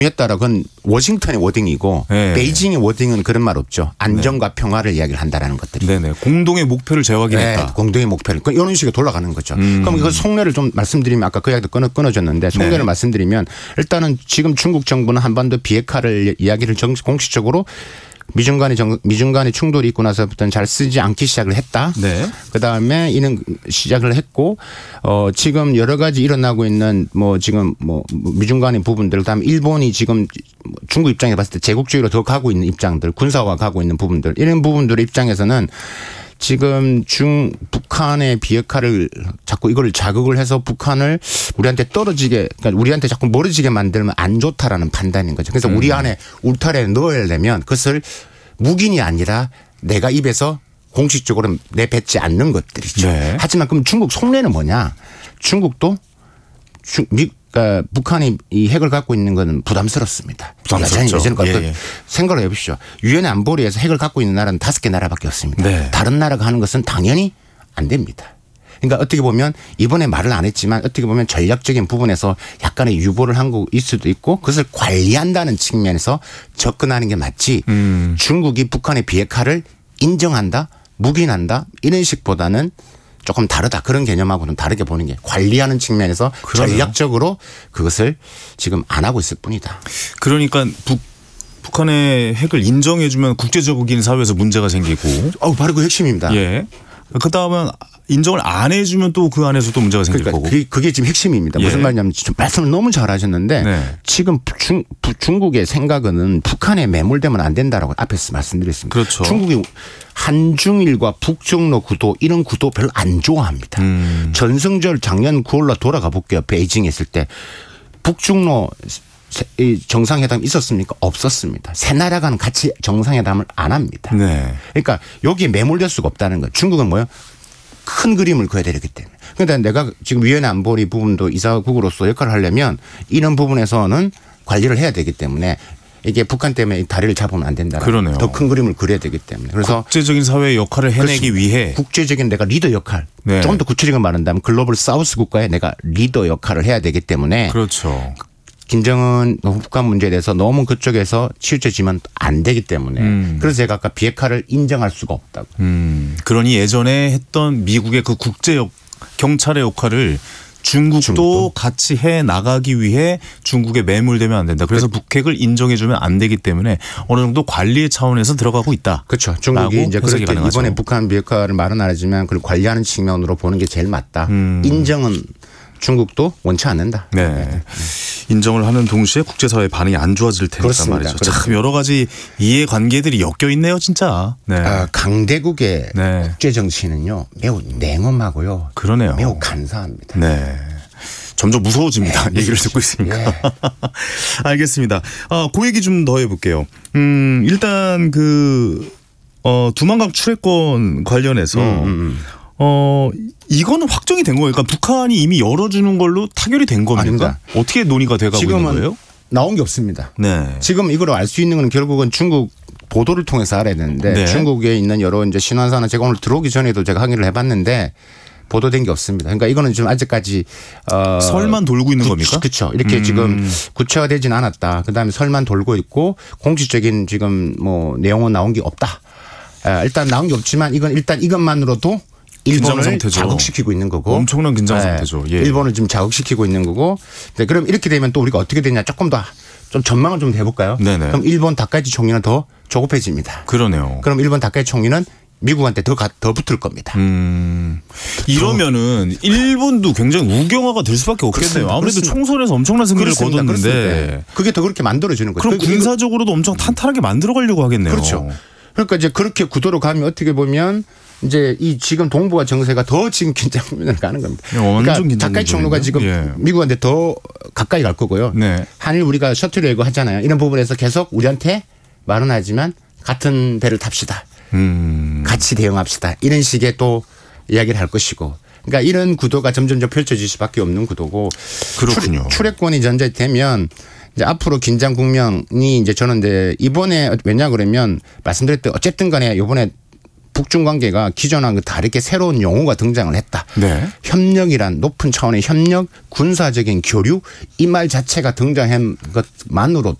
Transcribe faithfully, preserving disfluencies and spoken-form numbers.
따라 그건 워싱턴의 워딩이고 네. 베이징의 워딩은 그런 말 없죠. 안정과 네. 평화를 이야기를 한다라는 것들이. 네네. 공동의 목표를 재확인했다. 네. 공동의 목표를. 이런 식으로 돌아가는 거죠. 음. 그럼 이거 속내를 좀 말씀드리면 아까 그 이야기도 끊어, 끊어졌는데 속내를 네. 말씀드리면 일단은 지금 중국 정부는 한반도 비핵화를 이야기를 정, 공식적으로 미중 간의 정, 미중 간의 충돌이 있고 나서부터는 잘 쓰지 않기 시작을 했다. 네. 그다음에 이는 시작을 했고 어 지금 여러 가지 일어나고 있는 뭐 지금 뭐 미중 간의 부분들 그다음에 일본이 지금 중국 입장에 봤을 때 제국주의로 더 가고 있는 입장들 군사화 가고 있는 부분들 이런 부분들의 입장에서는 지금 중 북한의 비핵화를 자꾸 이걸 자극을 해서 북한을 우리한테 떨어지게 그러니까 우리한테 자꾸 멀어지게 만들면 안 좋다라는 판단인 거죠. 그래서 음. 우리 안에 울타리에 넣으려면 그것을 묵인이 아니라 내가 입에서 공식적으로 내뱉지 않는 것들이죠. 네. 하지만 그럼 중국 속내는 뭐냐? 중국도 중, 미, 그러니까 북한이 이 핵을 갖고 있는 건 부담스럽습니다. 부담스럽죠. 예, 예. 생각을 해보시죠. 유엔 안보리에서 핵을 갖고 있는 나라는 다섯 개 나라밖에 없습니다. 네. 다른 나라가 하는 것은 당연히 안 됩니다. 그러니까 어떻게 보면 이번에 말을 안 했지만 어떻게 보면 전략적인 부분에서 약간의 유보를 한 거일 수도 있고 그것을 관리한다는 측면에서 접근하는 게 맞지 음. 중국이 북한의 비핵화를 인정한다, 묵인한다 이런 식보다는 조금 다르다. 그런 개념하고는 다르게 보는 게 관리하는 측면에서 그러네요. 전략적으로 그것을 지금 안 하고 있을 뿐이다. 그러니까 북, 북한의 핵을 인정해 주면 국제적인 사회에서 문제가 생기고. 어, 바로 그 핵심입니다. 예. 그다음에 인정을 안 해주면 또 그 안에서 또 문제가 생길 그러니까 거고. 그게, 그게 지금 핵심입니다. 무슨 예. 말이냐면 말씀을 너무 잘하셨는데 네. 지금 중, 중국의 생각은 북한에 매몰되면 안 된다라고 앞에서 말씀드렸습니다. 그렇죠. 중국이 한중일과 북중로 구도 이런 구도 별로 안 좋아합니다. 음. 전승절 작년 구월로 돌아가 볼게요. 베이징에 있을 때 북중로 정상회담 있었습니까? 없었습니다. 세 나라가는 같이 정상회담을 안 합니다. 네. 그러니까 여기에 매몰될 수가 없다는 거예요. 중국은 뭐예요? 큰 그림을 그려야 되기 때문에. 그런데 내가 지금 유엔 안보리 부분도 이사국으로서 역할을 하려면 이런 부분에서는 관리를 해야 되기 때문에 이게 북한 때문에 다리를 잡으면 안 된다. 그러네요. 더 큰 그림을 그려야 되기 때문에. 그래서 국제적인 사회의 역할을 해내기 그렇습니다. 위해 국제적인 내가 리더 역할. 네. 좀 더 구체적으로 말한다면 글로벌 사우스 국가에 내가 리더 역할을 해야 되기 때문에. 그렇죠. 김정은 북한 문제에 대해서 너무 그쪽에서 치우쳐지면 안 되기 때문에 음. 그래서 제가 아까 비핵화를 인정할 수가 없다고. 음. 그러니 예전에 했던 미국의 그 국제 역, 경찰의 역할을 중국도, 중국도 같이 해 나가기 위해 중국에 매몰되면 안 된다. 그래서 그, 북핵을 인정해 주면 안 되기 때문에 어느 정도 관리의 차원에서 들어가고 있다. 그렇죠. 중국이 이제 그렇게 가능하죠. 이번에 북한 비핵화를 말은 안 하지만 그걸 관리하는 측면으로 보는 게 제일 맞다. 음. 인정은 중국도 원치 않는다. 네. 네. 인정을 하는 동시에 국제사회의 반응이 안 좋아질 테니까 그렇습니다. 말이죠. 그렇습니다. 참 여러 가지 이해관계들이 엮여 있네요. 진짜. 네. 아, 강대국의 네. 국제정치는요. 매우 냉엄하고요. 그러네요. 매우 간사합니다. 네. 점점 무서워집니다. 네, 얘기를 듣고 있으니까. 예. 알겠습니다. 아, 그 얘기 좀 더 해볼게요. 음, 일단 그 어, 두만강 출해권 관련해서 음, 음. 어, 이거는 확정이 된 거예요. 그러니까 북한이 이미 열어주는 걸로 타결이 된 겁니까? 아닙니다. 어떻게 논의가 돼가고 있는 거예요? 나온 게 없습니다. 네. 지금 이걸 알 수 있는 건 결국은 중국 보도를 통해서 알아야 되는데 네. 중국에 있는 여러 이제 신화사나 제가 오늘 들어오기 전에도 제가 확인을 해봤는데 보도된 게 없습니다. 그러니까 이거는 지금 아직까지 어 설만 돌고 있는 구, 겁니까? 그렇죠. 이렇게 음. 지금 구체화되진 않았다. 그다음에 설만 돌고 있고 공식적인 지금 뭐 내용은 나온 게 없다. 일단 나온 게 없지만 이건 일단 이것만으로도 일본을 자극시키고 있는 거고. 엄청난 긴장 상태죠. 예. 일본을 지금 자극시키고 있는 거고. 네, 그럼 이렇게 되면 또 우리가 어떻게 되냐 조금 더 좀 전망을 좀 해볼까요? 네네. 그럼 일본 다카이치 총리는 더 조급해집니다. 그러네요. 그럼 일본 다카이치 총리는 미국한테 더, 가, 더 붙을 겁니다. 음. 이러면은 일본도 굉장히 우경화가 될 수밖에 없겠네요. 그렇습니다. 아무래도 그렇습니다. 총선에서 엄청난 승리를 그렇습니다. 거뒀는데. 그렇습니다. 그게 더 그렇게 만들어지는 거죠. 그럼 군사적으로도 엄청 탄탄하게 만들어가려고 하겠네요. 그렇죠. 그러니까 이제 그렇게 구도로 가면 어떻게 보면 이제 이 지금 동북아 정세가 더 지금 긴장 국면을 가는 겁니다. 그러니까 다카이치 총리가 지금 예. 미국한테 더 가까이 갈 거고요. 네. 한일 우리가 셔틀 외교 하잖아요. 이런 부분에서 계속 우리한테 말은 하지만 같은 배를 탑시다. 음. 같이 대응합시다. 이런 식의 또 이야기를 할 것이고. 그러니까 이런 구도가 점점점 펼쳐질 수밖에 없는 구도고. 그렇군요. 출, 출애권이 전제되면 이제 앞으로 긴장 국면이 이제 저는 이제 이번에 왜냐 그러면 말씀드렸듯 어쨌든 간에 이번에 북중 관계가 기존하고 다르게 새로운 용어가 등장을 했다. 네. 협력이란 높은 차원의 협력, 군사적인 교류 이 말 자체가 등장한 것만으로도